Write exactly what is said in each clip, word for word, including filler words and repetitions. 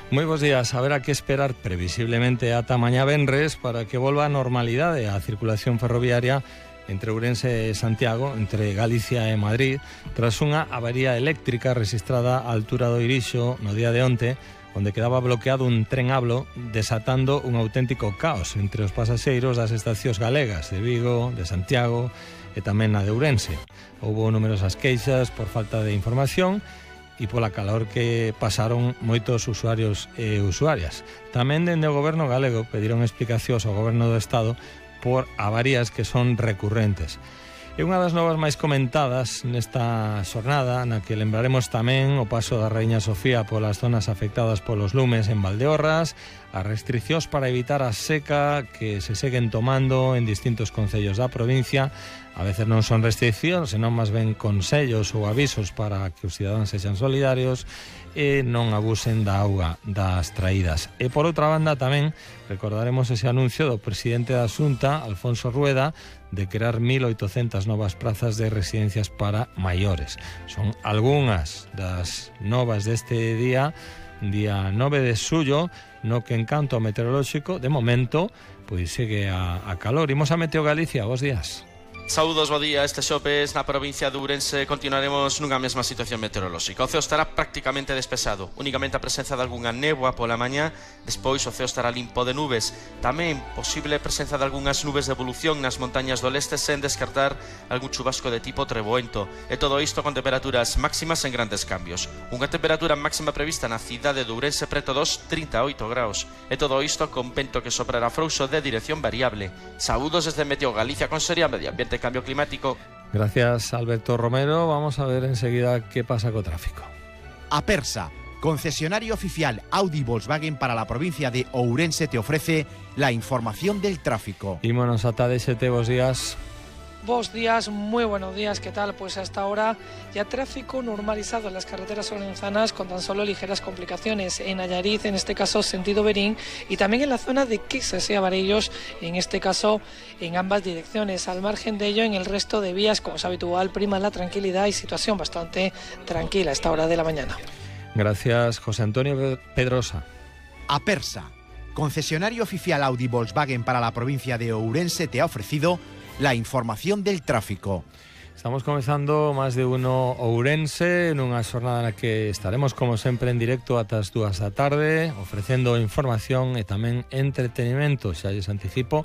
Moi bons días. Haberá que esperar previsiblemente ata mañá venres para que volva a normalidade a circulación ferroviaria entre Ourense e Santiago, entre Galicia e Madrid, tras unha avaría eléctrica registrada á altura do Irixo no día de onte, onde quedaba bloqueado un tren hablo, desatando un auténtico caos entre os pasaxeiros das estacións galegas de Vigo, de Santiago e tamén na de Ourense. Houbo numerosas queixas por falta de información e pola calor que pasaron moitos usuarios e usuarias. Tamén dende o goberno galego pediron explicacións ao goberno do Estado por avarías que son recurrentes. É unha das novas máis comentadas nesta xornada, na que lembraremos tamén o paso da Raíña Sofía polas zonas afectadas polos lumes en Valdeorras, as restriccións para evitar a seca que se seguen tomando en distintos concellos da provincia. A veces non son restriccións, senón máis ben consellos ou avisos para que os cidadáns sexan solidarios e non abusen da auga das traídas. E por outra banda tamén recordaremos ese anuncio do presidente da Xunta, Alfonso Rueda, de crear mil oitocentas novas prazas de residencias para maiores. Son algunhas das novas deste día, día nove de xullo, no que en canto ao meteorolóxico, de momento, pois segue a, a calor. Imos a Meteo Galicia, bos días. Saúdos, bo día. Este xopes na provincia de Ourense continuaremos nunha mesma situación meteorolóxica. O ceo estará prácticamente despexado, únicamente a presenza de algunha néboa pola mañá. Despois o ceo estará limpo de nubes. Tamén posible presenza de algunhas nubes de evolución nas montañas do leste, sen descartar algún chubasco de tipo treboento. E todo isto con temperaturas máximas en grandes cambios. Unha temperatura máxima prevista na cidade de Ourense preto dos trinta e oito graus. E todo isto con vento que soprará frouxo de dirección variable. Saúdos desde Meteo Galicia con Seria Medio Ambiente e Cambio Climático. Gracias, Alberto Romero. Vamos a ver enseguida qué pasa con tráfico. Apersa, concesionario oficial Audi Volkswagen para la provincia de Ourense, te ofrece la información del tráfico. Ímonos a D S T, buenos días. Buenos días, muy buenos días, ¿qué tal? Pues hasta ahora ya tráfico normalizado en las carreteras orensanas con tan solo ligeras complicaciones en Allariz, en este caso sentido Berín, y también en la zona de Quixes y Avarellos, en este caso en ambas direcciones. Al margen de ello, en el resto de vías, como es habitual, prima la tranquilidad y situación bastante tranquila a esta hora de la mañana. Gracias, José Antonio Pedrosa. Apersa, concesionario oficial Audi Volkswagen para la provincia de Ourense, te ha ofrecido la información del tráfico. Estamos comenzando máis de uno Ourense nunha xornada na que estaremos como sempre en directo ata as dúas da tarde ofrecendo información e tamén entretenimento. Xa lles anticipo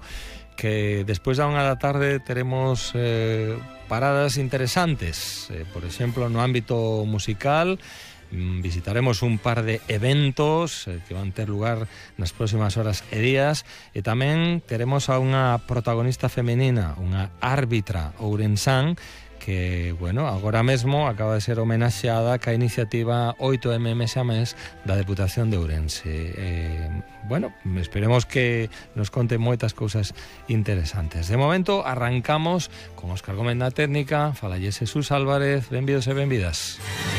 que despois da unha da tarde teremos eh, paradas interesantes, eh, por exemplo no ámbito musical. Visitaremos un par de eventos eh, que van ter lugar nas próximas horas e días, e tamén teremos a unha protagonista femenina, unha árbitra ourensán que, bueno, agora mesmo acaba de ser homenaxeada ca iniciativa oito eme Xa Mes da Deputación de Ourense. Eh, bueno, esperemos que nos conte moitas cousas interesantes. De momento arrancamos con Óscar Gómez na técnica, falalle Jesús Álvarez, benvidos e benvidas.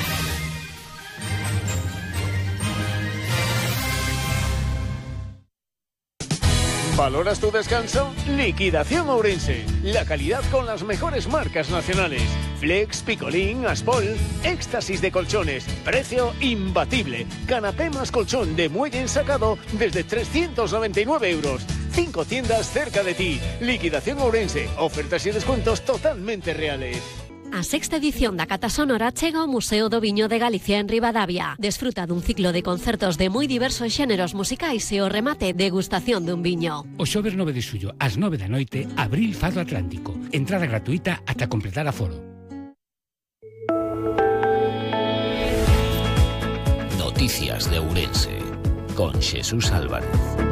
¿Valoras tu descanso? Liquidación Ourense. La calidad con las mejores marcas nacionales. Flex, Picolín, Aspol. Éxtasis de colchones. Precio imbatible. Canapé más colchón de muelle ensacado desde trescientos noventa y nueve euros. Cinco tiendas cerca de ti. Liquidación Ourense. Ofertas y descuentos totalmente reales. A sexta edición da Cata Sonora chega ao Museo do Viño de Galicia en Ribadavia. Desfruta dun ciclo de concertos de moi diversos xéneros musicais e o remate degustación dun viño. O xoves nove de xullo, ás nove da noite, Abril Fado Atlántico. Entrada gratuita ata completar aforo. Noticias de Ourense con Jesús Álvarez.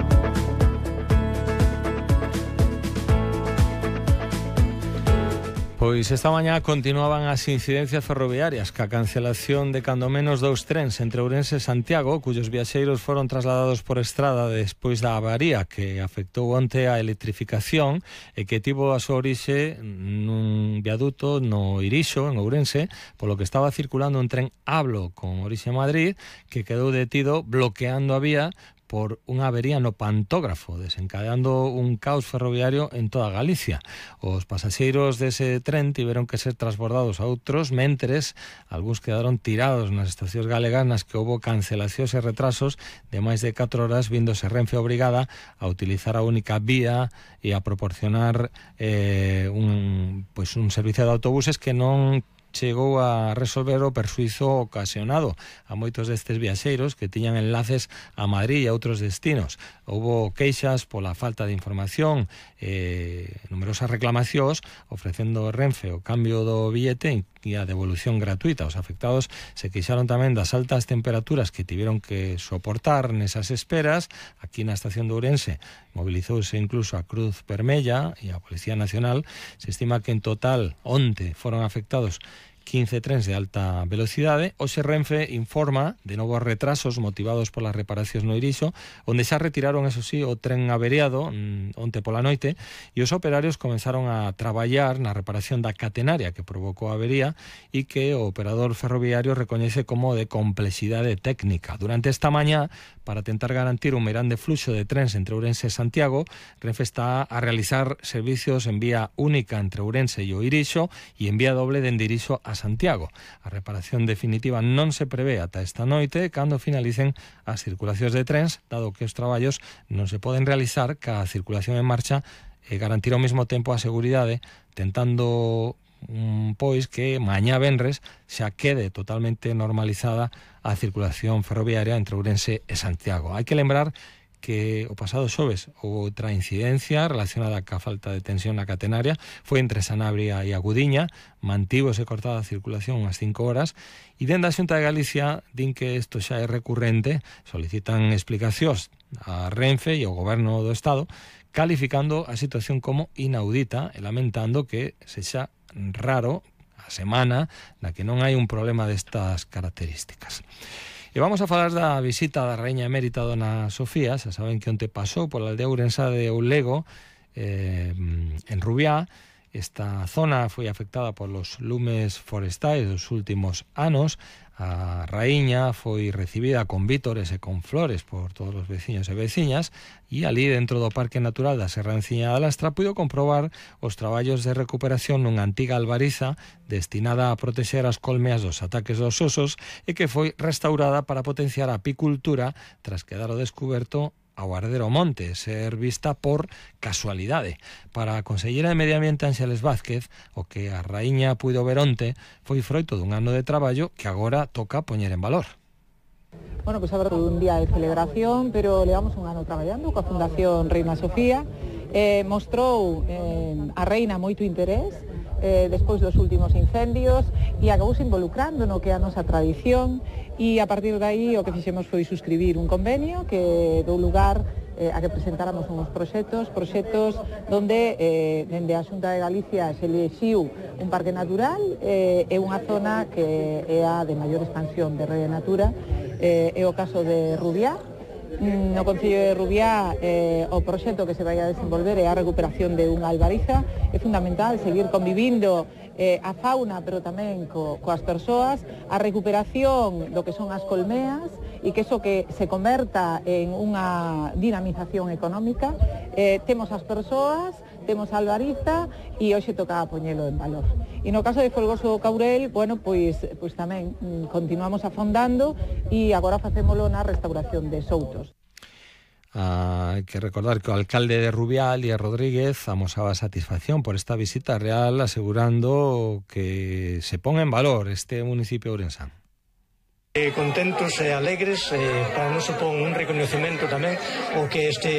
Pois esta mañá continuaban as incidencias ferroviarias ca cancelación de cando menos dous trens entre Ourense e Santiago, cuyos viaxeiros foron trasladados por estrada despois da avaría que afectou onte a electrificación e que tivo a súa orixe nun viaduto no Irixo, en Ourense, polo que estaba circulando un tren hablo con orixe en Madrid que quedou detido bloqueando a vía por unha avería no pantógrafo, desencadeando un caos ferroviario en toda Galicia. Os pasaxeiros dese tren tiveron que ser transbordados a outros, mentres algúns quedaron tirados nas estacións galegas nas que houbo cancelacións e retrasos de máis de catro horas, víndose Renfe obrigada a utilizar a única vía e a proporcionar eh, un, pois un servicio de autobuses que non chegou a resolver o persuizo ocasionado a moitos destes viaxeiros que tiñan enlaces a Madrid e a outros destinos. Houbo queixas pola falta de información, eh, numerosas reclamacións, ofrecendo Renfe o cambio do billete e a devolución gratuita. Os afectados se queixaron tamén das altas temperaturas que tiveron que soportar nesas esperas. Aquí na estación de Ourense movilizouse incluso a Cruz Vermella e a Policía Nacional. Se estima que en total onte foron afectados quince trens de alta velocidade. Hoxe Renfe informa de novos retrasos motivados polas reparacións no Irixo, onde xa retiraron, eso sí, o tren averiado onte pola noite, e os operarios comenzaron a traballar na reparación da catenaria que provocou a avería e que o operador ferroviario recoñece como de complexidade técnica. Durante esta mañá, para tentar garantir un meirande fluxo de trens entre Ourense e Santiago, Renfe está a realizar servicios en vía única entre Ourense e o Irixo e en vía doble dende Irixo a Santiago. A reparación definitiva non se prevé ata esta noite, cando finalicen as circulacións de trens, dado que os traballos non se poden realizar ca circulación en marcha e garantir ao mesmo tempo a seguridade, tentando um, pois que mañá venres xa quede totalmente normalizada a circulación ferroviaria entre Ourense e Santiago. Hai que lembrar que o pasado xoves houve outra incidencia relacionada ca falta de tensión na catenaria, foi entre Sanabria e Agudiña, mantívose cortada a circulación unhas cinco horas, e dende a Xunta de Galicia din que isto xa é recurrente, solicitan explicacións a Renfe e ao Goberno do Estado, calificando a situación como inaudita e lamentando que sexa raro a semana na que non hai un problema destas características. E vamos a falar da visita da Raíña Emérita Dona Sofía. Xa saben que onte pasou pola aldea ourensa de Oulego, eh, en Rubiá. Esta zona foi afectada polos lumes forestais dos últimos anos. A raíña foi recibida con vítores e con flores por todos os veciños e veciñas, e ali dentro do Parque Natural da Serra Enciña da Lastra puido comprobar os traballos de recuperación nunha antiga albariza destinada a protexer as colmeas dos ataques dos osos e que foi restaurada para potenciar a apicultura tras quedar ao descuberto ao arder o monte, ser vista por casualidade. Para a conselleira de Medio Ambiente Ángeles Vázquez, o que a raíña puido ver onte foi froito dun ano de traballo que agora toca poñer en valor. Bueno, pois pues, a ver, un día de celebración, pero levamos un ano traballando coa Fundación Reina Sofía. Eh, mostrou eh, a reina moito interés eh, despois dos últimos incendios e acabouse involucrando no que é a nosa tradición, e a partir de aí o que fixemos foi suscribir un convenio que dou lugar eh, a que presentáramos uns proxectos, proxectos donde eh, dende a Xunta de Galicia se elixiu un parque natural eh, e unha zona que é a de maior expansión de Rede Natura, eh, é o caso de Rubiá. No Concello de Rubiá, eh, o proxecto que se vai a desenvolver é a recuperación de unha albariza. É fundamental seguir convivindo eh, a fauna, pero tamén co, coas persoas, a recuperación do que son as colmeas e que eso que se converta en unha dinamización económica. Eh, temos as persoas, temos a albariza e hoxe toca poñelo en valor. E no caso de Folgoso Caurel, bueno, pois, pois tamén mm, continuamos afondando e agora facémolo na restauración de soutos. Ah, hai que recordar que o alcalde de Rubiá, Lía Rodríguez, amosaba satisfacción por esta visita real, asegurando que se ponga en valor este municipio ourensán. Eh, contentos e alegres, eh, para non supón un reconhecimento tamén o que este